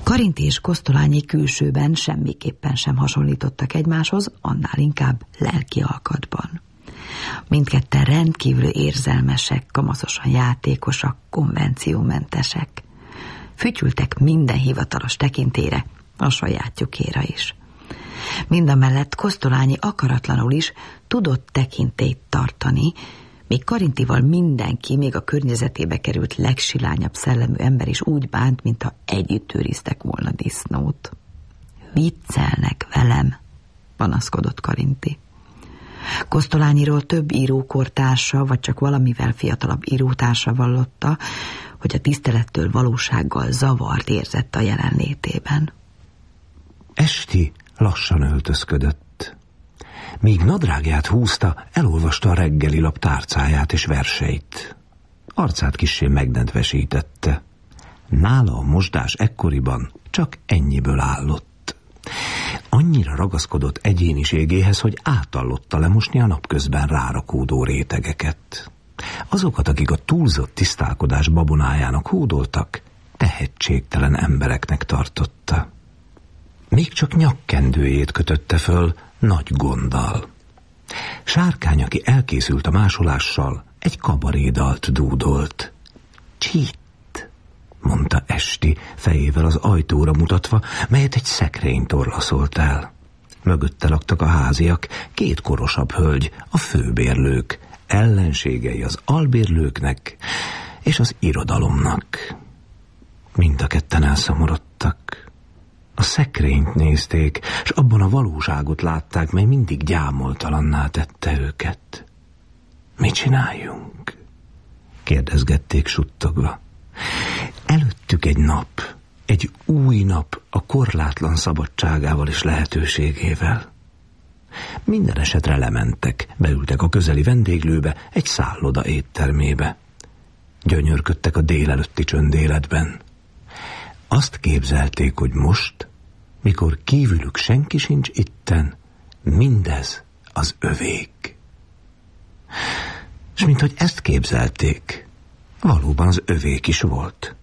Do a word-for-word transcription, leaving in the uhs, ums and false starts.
Karinti és Kosztolányi külsőben semmiképpen sem hasonlítottak egymáshoz, annál inkább lelki alkatban. Mindketten rendkívül érzelmesek, kamaszosan játékosak, konvenciómentesek. Fütyültek minden hivatalos tekintélyre, a sajátjukéra is. Mindamellett Kosztolányi akaratlanul is tudott tekintélyt tartani, míg Karintival mindenki, még a környezetébe került legsilányabb szellemű ember is úgy bánt, mintha együtt őriztek volna disznót. Viccelnek velem, panaszkodott Karinti. Kosztolányiról több írókortársa, vagy csak valamivel fiatalabb írótársa vallotta, hogy a tisztelettől valósággal zavart érzett a jelenlétében. Esti lassan öltözködött. Míg nadrágját húzta, elolvasta a reggeli lap tárcáját és verseit. Arcát kissé megnedvesítette. Nála a mosdás ekkoriban csak ennyiből állott. Annyira ragaszkodott egyéniségéhez, hogy átallotta lemosni a napközben rárakódó rétegeket. Azokat, akik a túlzott tisztálkodás babonájának hódoltak, tehetségtelen embereknek tartotta. Még csak nyakkendőjét kötötte föl nagy gonddal. Sárkány, aki elkészült a másolással, egy kabarédalt dúdolt. Csitt, mondta Esti, fejével az ajtóra mutatva, melyet egy szekrény torlaszolt el. Mögötte laktak a háziak, két korosabb hölgy, a főbérlők, ellenségei az albérlőknek és az irodalomnak. Mind a ketten elszomorodtak. A szekrényt nézték, s abban a valóságot látták, mely mindig gyámoltalanná tette őket. Mit csináljunk? Kérdezgették suttogva. Előttük egy nap, egy új nap a korlátlan szabadságával és lehetőségével. Minden esetre lementek, beültek a közeli vendéglőbe, egy szálloda éttermébe. Gyönyörködtek a délelőtti csöndéletben. Azt képzelték, hogy most, mikor kívülük senki sincs itten, mindez az övék. És minthogy ezt képzelték, valóban az övék is volt.